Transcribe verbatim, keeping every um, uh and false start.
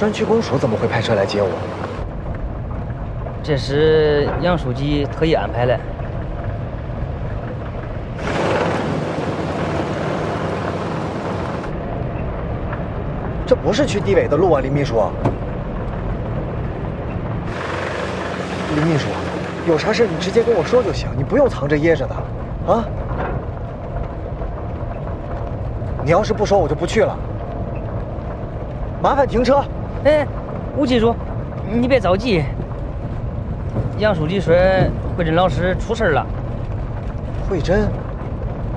专区公署怎么会派车来接我？ 这是杨书记特意安排的。 这不是去地委的路啊，林秘书。林秘书，有啥事你直接跟我说就行，你不用藏着掖着的，啊？你要是不说，我就不去了。麻烦停车。 哎，吴技术，你别着急。杨书记说，慧珍老师出事了。 慧珍。